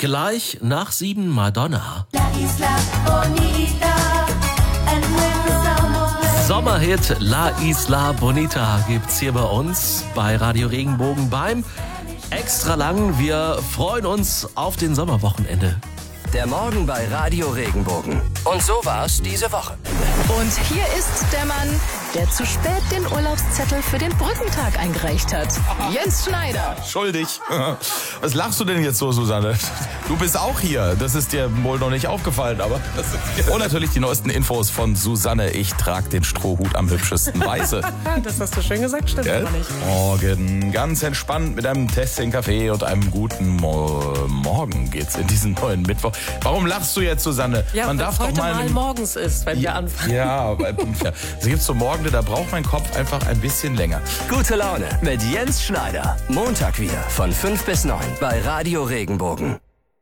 Gleich nach 7 Madonna. Sommerhit La Isla Bonita gibt's hier bei uns bei Radio Regenbogen beim Extra lang. Wir freuen uns auf den Sommerwochenende. Der Morgen bei Radio Regenbogen. Und so war's diese Woche. Und hier ist der Mann, der zu spät den Urlaubszettel für den Brückentag eingereicht hat. Jens Schneider. Schuldig. Was lachst du denn jetzt so, Susanne? Du bist auch hier. Das ist dir wohl noch nicht aufgefallen, aber... Und natürlich die neuesten Infos von Susanne. Ich trage den Strohhut am hübschesten. Weiße. Das hast du schön gesagt, stimmt aber nicht. Morgen. Ganz entspannt mit einem Testing-Kaffee und einem guten Morgen geht's in diesen neuen Mittwoch. Warum lachst du jetzt, Susanne? Ja, man darf heute doch mal morgens ist, wenn wir anfangen. Ja, es gibt so Morgen, da braucht mein Kopf einfach ein bisschen länger. Gute Laune mit Jens Schneider. Montag wieder von 5 bis 9 bei Radio Regenbogen.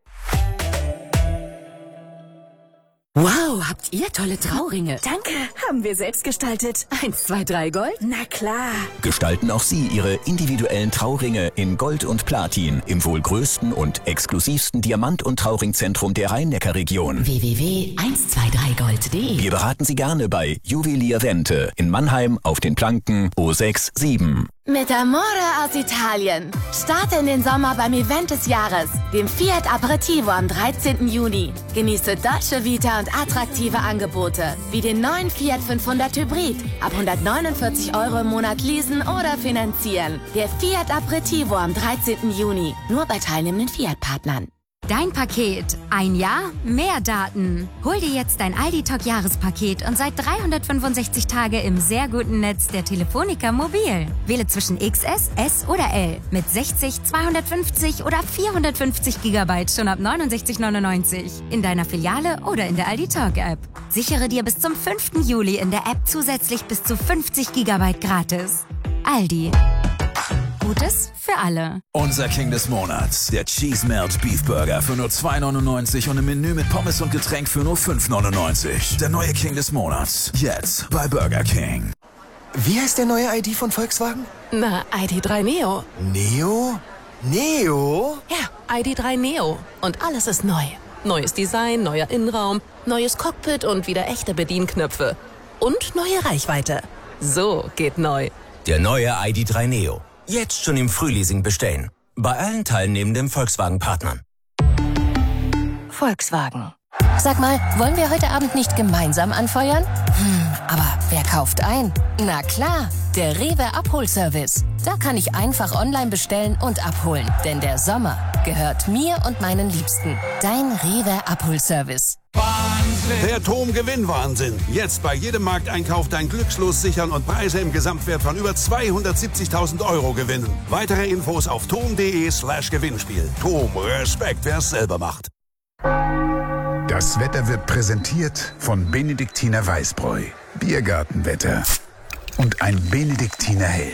Wow, habt ihr tolle Trauringe. Danke, haben wir selbst gestaltet. 1, 2, 3 Gold? Na klar. Gestalten auch Sie Ihre individuellen Trauringe in Gold und Platin im wohl größten und exklusivsten Diamant- und Trauringzentrum der Rhein-Neckar-Region. www.123gold.de. Wir beraten Sie gerne bei Juwelier Wente in Mannheim auf den Planken O67. Mit Amore aus Italien. Starte in den Sommer beim Event des Jahres, dem Fiat Aperitivo am 13. Juni. Genieße Dolce Vita und attraktive Angebote, wie den neuen Fiat 500 Hybrid. Ab 149 € im Monat leasen oder finanzieren. Der Fiat Aperitivo am 13. Juni. Nur bei teilnehmenden Fiat-Partnern. Dein Paket. Ein Jahr, mehr Daten. Hol dir jetzt dein Aldi Talk Jahrespaket und seit 365 Tage im sehr guten Netz der Telefonica Mobil. Wähle zwischen XS, S oder L mit 60, 250 oder 450 GB schon ab 69,99 in deiner Filiale oder in der Aldi Talk App. Sichere dir bis zum 5. Juli in der App zusätzlich bis zu 50 GB gratis. Aldi. Gutes für alle. Unser King des Monats, der Cheese Melt Beef Burger für nur 2,99 und im Menü mit Pommes und Getränk für nur 5,99. Der neue King des Monats, jetzt bei Burger King. Wie heißt der neue ID von Volkswagen? Na, ID3 Neo. Neo? Neo? Ja, ID3 Neo. Und alles ist neu. Neues Design, neuer Innenraum, neues Cockpit und wieder echte Bedienknöpfe. Und neue Reichweite. So geht neu. Der neue ID3 Neo. Jetzt schon im Frühleasing bestellen. Bei allen teilnehmenden Volkswagen-Partnern. Volkswagen. Sag mal, wollen wir heute Abend nicht gemeinsam anfeuern? Aber wer kauft ein? Na klar, der Rewe Abholservice. Da kann ich einfach online bestellen und abholen. Denn der Sommer gehört mir und meinen Liebsten. Dein Rewe Abholservice. Der TOM-Gewinnwahnsinn. Jetzt bei jedem Markteinkauf dein Glückslos sichern und Preise im Gesamtwert von über 270.000 € gewinnen. Weitere Infos auf tom.de/Gewinnspiel. TOM, Respekt, wer es selber macht. Das Wetter wird präsentiert von Benediktiner Weißbräu. Biergartenwetter. Und ein Benediktiner Hell.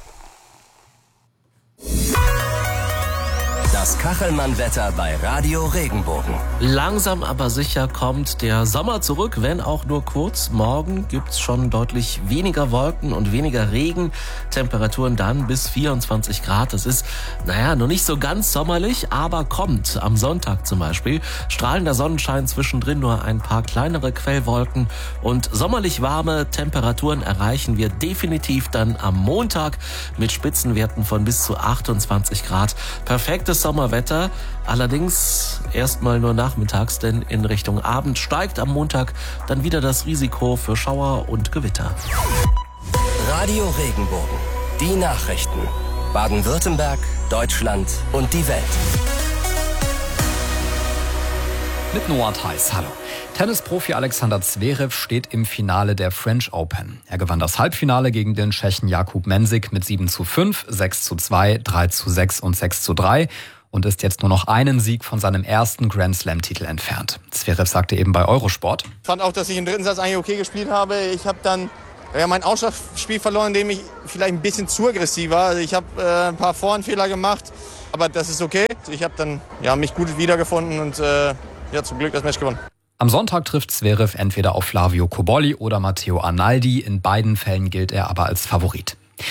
Das Kachelmann-Wetter bei Radio Regenbogen. Langsam aber sicher kommt der Sommer zurück, wenn auch nur kurz. Morgen gibt's schon deutlich weniger Wolken und weniger Regen. Temperaturen dann bis 24 Grad. Das ist, noch nicht so ganz sommerlich, aber kommt. Am Sonntag zum Beispiel. Strahlender Sonnenschein, zwischendrin nur ein paar kleinere Quellwolken. Und sommerlich warme Temperaturen erreichen wir definitiv dann am Montag mit Spitzenwerten von bis zu 28 Grad. Perfektes Sommerwetter, allerdings erstmal nur nachmittags, denn in Richtung Abend steigt am Montag dann wieder das Risiko für Schauer und Gewitter. Radio Regenbogen, die Nachrichten. Baden-Württemberg, Deutschland und die Welt. Mit Noah Theis, hallo. Tennisprofi Alexander Zverev steht im Finale der French Open. Er gewann das Halbfinale gegen den Tschechen Jakub Mensik mit 7:5, 6:2, 3:6 und 6:3 und ist jetzt nur noch einen Sieg von seinem ersten Grand Slam-Titel entfernt. Zverev sagte eben bei Eurosport: Ich fand auch, dass ich im dritten Satz eigentlich okay gespielt habe. Ich habe dann mein Ausschlagspiel verloren, indem ich vielleicht ein bisschen zu aggressiv war. Also ich habe ein paar Vorhandfehler gemacht, aber das ist okay. Ich habe dann mich gut wiedergefunden und zum Glück das Match gewonnen. Am Sonntag trifft Zverev entweder auf Flavio Cobolli oder Matteo Arnaldi. In beiden Fällen gilt er aber als Favorit.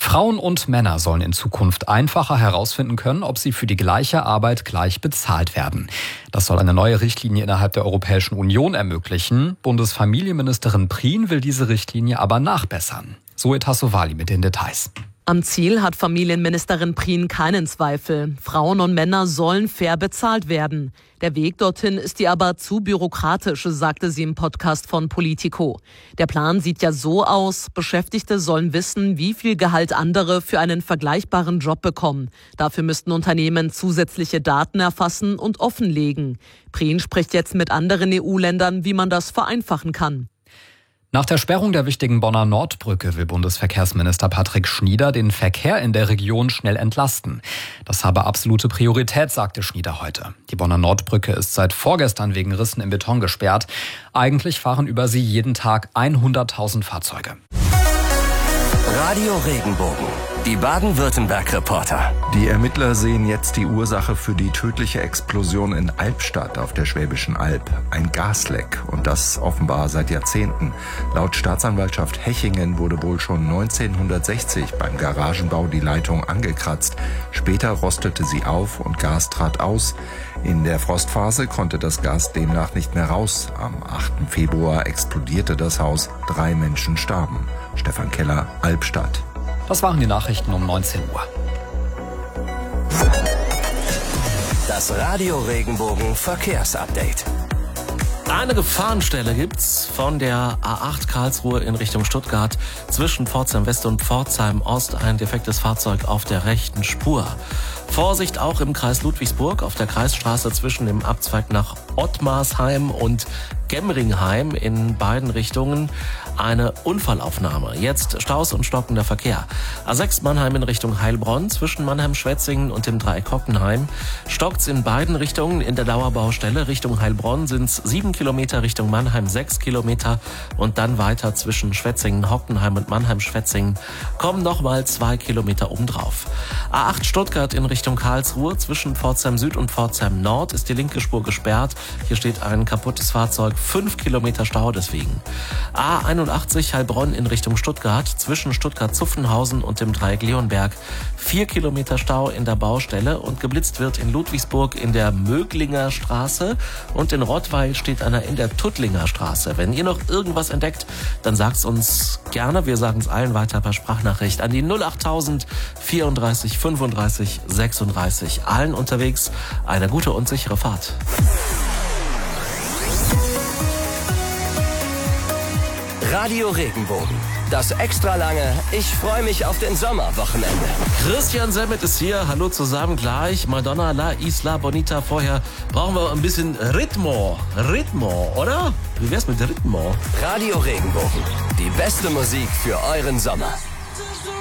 Frauen und Männer sollen in Zukunft einfacher herausfinden können, ob sie für die gleiche Arbeit gleich bezahlt werden. Das soll eine neue Richtlinie innerhalb der Europäischen Union ermöglichen. Bundesfamilienministerin Prien will diese Richtlinie aber nachbessern. Zoe Tassovali mit den Details. Am Ziel hat Familienministerin Prien keinen Zweifel. Frauen und Männer sollen fair bezahlt werden. Der Weg dorthin ist ihr aber zu bürokratisch, sagte sie im Podcast von Politico. Der Plan sieht ja so aus: Beschäftigte sollen wissen, wie viel Gehalt andere für einen vergleichbaren Job bekommen. Dafür müssten Unternehmen zusätzliche Daten erfassen und offenlegen. Prien spricht jetzt mit anderen EU-Ländern, wie man das vereinfachen kann. Nach der Sperrung der wichtigen Bonner Nordbrücke will Bundesverkehrsminister Patrick Schnieder den Verkehr in der Region schnell entlasten. Das habe absolute Priorität, sagte Schnieder heute. Die Bonner Nordbrücke ist seit vorgestern wegen Rissen im Beton gesperrt. Eigentlich fahren über sie jeden Tag 100.000 Fahrzeuge. Radio Regenbogen, die Baden-Württemberg-Reporter. Die Ermittler sehen jetzt die Ursache für die tödliche Explosion in Albstadt auf der Schwäbischen Alb. Ein Gasleck, und das offenbar seit Jahrzehnten. Laut Staatsanwaltschaft Hechingen wurde wohl schon 1960 beim Garagenbau die Leitung angekratzt. Später rostete sie auf und Gas trat aus. In der Frostphase konnte das Gas demnach nicht mehr raus. Am 8. Februar explodierte das Haus. 3 Menschen starben. Stefan Keller, Albstadt. Das waren die Nachrichten um 19 Uhr. Das Radio Regenbogen Verkehrsupdate. Eine Gefahrenstelle gibt's von der A8 Karlsruhe in Richtung Stuttgart zwischen Pforzheim West und Pforzheim Ost. Ein defektes Fahrzeug auf der rechten Spur. Vorsicht auch im Kreis Ludwigsburg auf der Kreisstraße zwischen dem Abzweig nach Ottmarsheim und Gemmringheim in beiden Richtungen eine Unfallaufnahme. Jetzt Staus und stockender Verkehr. A6 Mannheim in Richtung Heilbronn zwischen Mannheim-Schwetzingen und dem Dreieck Hockenheim. Stockt's in beiden Richtungen in der Dauerbaustelle. Richtung Heilbronn sind's 7 Kilometer, Richtung Mannheim 6 Kilometer und dann weiter zwischen Schwetzingen, Hockenheim und Mannheim-Schwetzingen kommen nochmal 2 Kilometer obendrauf. A8 Stuttgart in Richtung Karlsruhe zwischen Pforzheim Süd und Pforzheim Nord ist die linke Spur gesperrt. Hier steht ein kaputtes Fahrzeug, 5 Kilometer Stau deswegen. A81 Heilbronn in Richtung Stuttgart zwischen Stuttgart-Zuffenhausen und dem Dreieck Leonberg. 4 Kilometer Stau in der Baustelle und geblitzt wird in Ludwigsburg in der Möglinger Straße und in Rottweil steht einer in der Tuttlinger Straße. Wenn ihr noch irgendwas entdeckt, dann sagt's uns gerne. Wir sagen es allen weiter per Sprachnachricht an die 08000 34 35 36. Allen unterwegs eine gute und sichere Fahrt. Radio Regenbogen. Das extra lange Ich freue mich auf den Sommerwochenende. Christian Semmet ist hier. Hallo zusammen gleich. Madonna, La Isla Bonita. Vorher brauchen wir ein bisschen Ritmo. Ritmo, oder? Wie wär's mit Ritmo? Radio Regenbogen. Die beste Musik für euren Sommer.